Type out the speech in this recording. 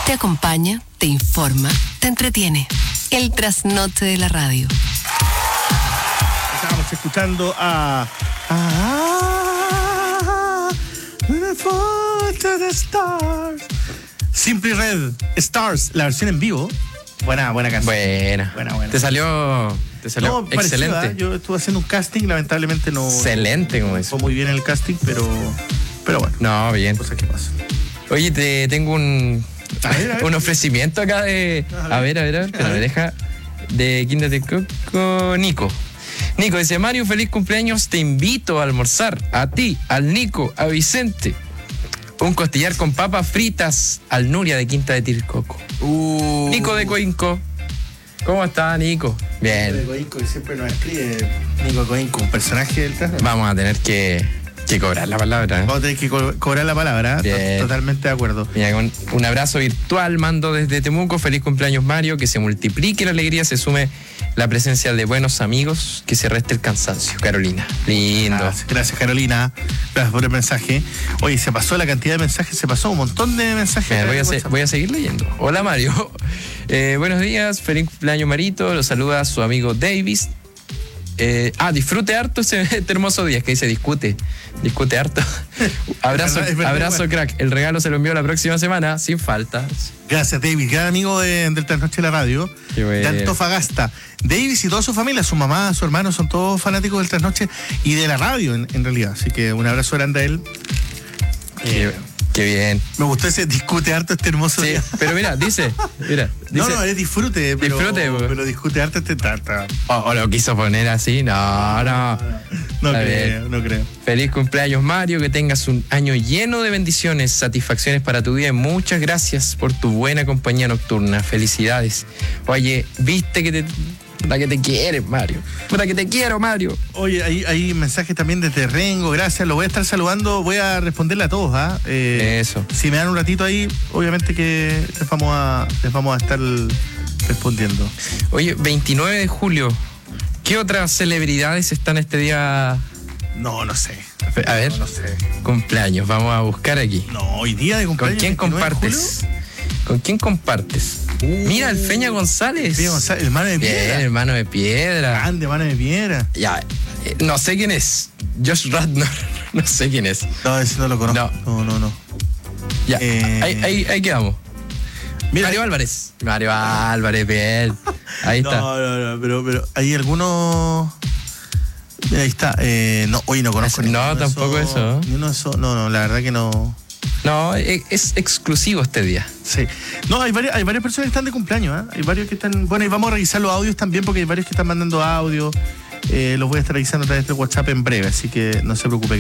Te acompaña, te informa, te entretiene. El trasnoche de la radio. Estábamos escuchando a the Stars. Simply Red Stars, la versión en vivo. Buena canción. Buena. Te salió no, excelente. Parecido, yo estuve haciendo un casting, lamentablemente no. Excelente, como eso. Fue muy bien el casting, pero bueno. No, bien. Cosas que pasan. Oye, te tengo un ofrecimiento acá de. A ver, pero me deja. De Quinta de Coco, Nico. Nico dice: Mario, feliz cumpleaños, te invito a almorzar. A ti, al Nico, a Vicente. Un costillar con papas fritas al Nuria de Quinta de Tircoco. Nico de Coinco. ¿Cómo está, Nico? Bien. Nico de Coinco, que siempre nos escribe. Nico Coinco, un personaje del trasnoche. Vamos a tener que cobrar la palabra. Vamos a tener que cobrar la palabra. Totalmente de acuerdo. Mira, un abrazo virtual mando desde Temuco. Feliz cumpleaños, Mario. Que se multiplique la alegría, se sume la presencia de buenos amigos, que se reste el cansancio. Carolina. Lindo. Gracias, Carolina. Gracias por el mensaje. Oye, se pasó la cantidad de mensajes, se pasó un montón de mensajes. Mira, voy a seguir leyendo. Hola, Mario. Buenos días, feliz cumpleaños, Marito. Lo saluda su amigo Davis. Disfrute harto este hermoso día. Es que dice discute harto. Abrazo, crack. El regalo se lo envío la próxima semana, sin falta. Gracias, Davis, gran amigo del Trasnoche de la Radio, de Antofagasta. Davis y toda su familia, su mamá, su hermano, son todos fanáticos del Trasnoche y de la radio en realidad. Así que un abrazo grande a él. Qué bien. Me gustó ese discute harto este hermoso día. Pero dice. No, es disfrute, pero discute harto este tata. O lo quiso poner así, no creo. Feliz cumpleaños, Mario, que tengas un año lleno de bendiciones, satisfacciones para tu vida y muchas gracias por tu buena compañía nocturna. Felicidades. Oye, viste que puta que te quieres, Mario. Puta que te quiero, Mario. Oye, hay mensajes también desde Rengo, gracias. Lo voy a estar saludando, voy a responderle a todos, Eso. Si me dan un ratito ahí, obviamente que les vamos a estar respondiendo. Oye, 29 de julio, ¿qué otras celebridades están este día? No sé. A ver, no sé. Cumpleaños, vamos a buscar aquí. No, hoy día de cumpleaños. ¿Con quién compartes? ¿Con quién compartes? Mira, el Feña González. El Mano de Piedra. Bien, el Mano de Piedra. Grande Mano de Piedra. Ya, no sé quién es. Josh Radnor, no sé quién es. No, ese no lo conozco. No. Ya, ahí quedamos. Mira, Mario Álvarez, bien. Ahí está. No, pero hay algunos. Mira, ahí está. Hoy no conozco ninguno. No, tampoco eso. No, la verdad que no. No, es exclusivo este día. Sí. No, hay varias personas que están de cumpleaños, Hay varios que están. Bueno, y vamos a revisar los audios también, porque hay varios que están mandando audio. Los voy a estar revisando a través de WhatsApp en breve, así que no se preocupe.